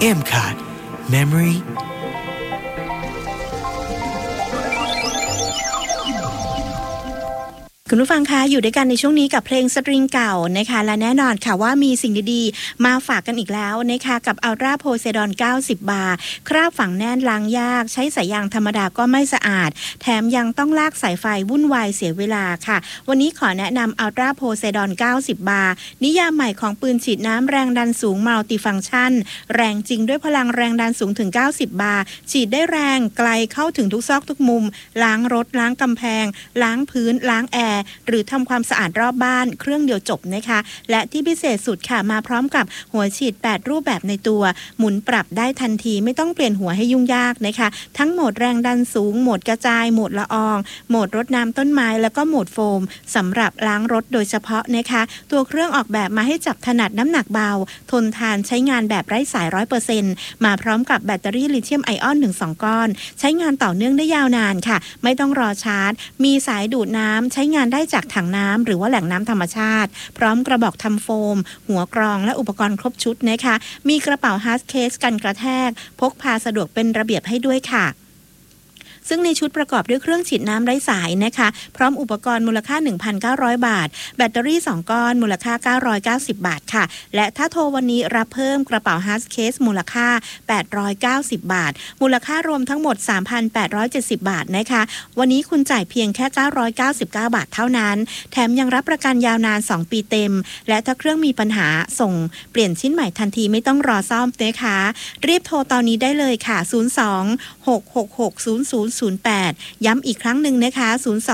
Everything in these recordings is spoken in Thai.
M-Card Memory คุณผู้ฟังคะอยู่ด้วยกันในช่วงนี้กับเพลงสตริงเก่านะคะและแน่นอนค่ะว่ามีสิ่งดีๆมาฝากกันอีกแล้วนะคะกับอัลตราโพไซดอน90 บาร์คราบฝังแน่นล้างยากใช้สายยางธรรมดาก็ไม่สะอาดแถมยังต้องลากสายไฟวุ่นวายเสียเวลาค่ะวันนี้ขอแนะนำอัลตราโพไซดอน90 บาร์นิยามใหม่ของปืนฉีดน้ำแรงดันสูงมัลติฟังก์ชันแรงจริงด้วยพลังแรงดันสูงถึง90 บาร์ฉีดได้แรงไกลเข้าถึงทุกซอกทุกมุมล้างรถล้างกำแพงล้างพื้นล้างแอร์หรือทำความสะอาดรอบบ้านเครื่องเดียวจบนะคะและที่พิเศษสุดค่ะมาพร้อมกับหัวฉีด8รูปแบบในตัวหมุนปรับได้ทันทีไม่ต้องเปลี่ยนหัวให้ยุ่งยากนะคะทั้งโหมดแรงดันสูงโหมดกระจายโหมดละอองโหมดรดน้ำต้นไม้แล้วก็โหมดโฟมสำหรับล้างรถโดยเฉพาะนะคะตัวเครื่องออกแบบมาให้จับถนัดน้ำหนักเบาทนทานใช้งานแบบไร้สาย 100% มาพร้อมกับแบตเตอรี่ลิเธียมไอออนถึง2ก้อนใช้งานต่อเนื่องได้ยาวนานค่ะไม่ต้องรอชาร์จมีสายดูดน้ำใช้งานได้จากถังน้ำหรือว่าแหล่งน้ำธรรมชาติพร้อมกระบอกทำโฟมหัวกรองและอุปกรณ์ครบชุดนะคะมีกระเป๋าฮาร์ดเคสกันกระแทกพกพาสะดวกเป็นระเบียบให้ด้วยค่ะซึ่งในชุดประกอบด้วยเครื่องฉีดน้ำไร้สายนะคะพร้อมอุปกรณ์มูลค่า 1,900 บาทแบตเตอรี่2ก้อนมูลค่า990 บาทค่ะและถ้าโทรวันนี้รับเพิ่มกระเป๋าฮาร์ดเคสมูลค่า890 บาทมูลค่ารวมทั้งหมด 3,870 บาทนะคะวันนี้คุณจ่ายเพียงแค่999 บาทเท่านั้นแถมยังรับประกันยาวนาน2ปีเต็มและถ้าเครื่องมีปัญหาส่งเปลี่ยนชิ้นใหม่ทันทีไม่ต้องรอซ่อมนะคะรีบโทรตอนนี้ได้เลยค่ะ02-666-0008 ย้ำอีกครั้งหนึ่งนะคะ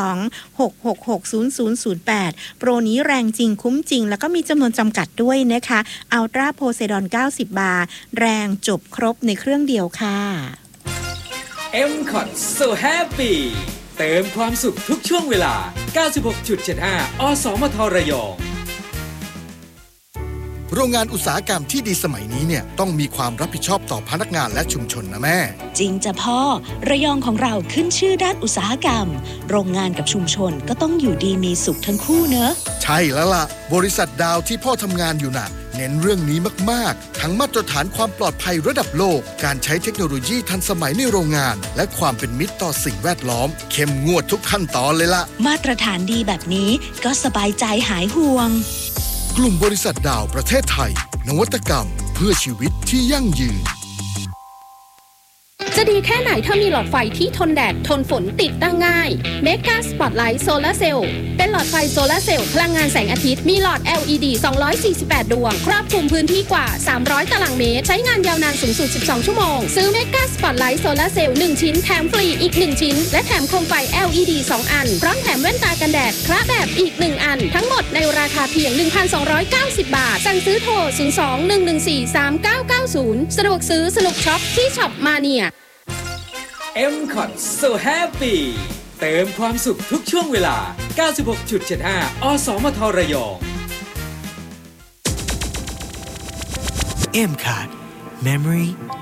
02-666-0008โปรนี้แรงจริงคุ้มจริงแล้วก็มีจำนวนจำกัดด้วยนะคะอัลตราโพไซดอน90 บาร์แรงจบครบในเครื่องเดียวค่ะ M-Card So Happy เติมความสุขทุกช่วงเวลา 96.75 อสมทระยองโรงงานอุตสาหกรรมที่ดีสมัยนี้เนี่ยต้องมีความรับผิดชอบต่อพนักงานและชุมชนนะแม่จริงจ้ะพ่อระยองของเราขึ้นชื่อด้านอุตสาหกรรมโรงงานกับชุมชนก็ต้องอยู่ดีมีสุขทั้งคู่เนอะใช่แล้วล่ะบริษัทดาวที่พ่อทำงานอยู่น่ะเน้นเรื่องนี้มากๆทั้งมาตรฐานความปลอดภัยระดับโลกการใช้เทคโนโลยีทันสมัยในโรงงานและความเป็นมิตรต่อสิ่งแวดล้อมเข้มงวดทุกขั้นตอนเลยล่ะมาตรฐานดีแบบนี้ก็สบายใจหายห่วงกลุ่มบริษัทดาวประเทศไทยนวัตกรรมเพื่อชีวิตที่ยั่งยืนจะดีแค่ไหนถ้ามีหลอดไฟที่ทนแดดทนฝนติดตั้งง่าย Mega Spotlight Solar Cell เป็นหลอดไฟโซลาร์เซลล์พลังงานแสงอาทิตย์มีหลอด LED 248 ดวงครอบคลุมพื้นที่กว่า300ตารางเมตรใช้งานยาวนานสูงสุด12ชั่วโมงซื้อ Mega Spotlight Solar Cell 1 ชิ้นแถมฟรีอีก1ชิ้นและแถมโคมไฟ LED 2 อันพร้อมแถมแว่นตากันแดดคละแบบอีก1อันทั้งหมดในราคาเพียง 1,290 บาทสั่งซื้อโทร 02-114-3990 สะดวกซื้อสนุกช็อปที่ช็อปมาเนีย M-Card So Happy เติมความสุขทุกช่วงเวลา 96.75 อสมทระยอง M-Card Memory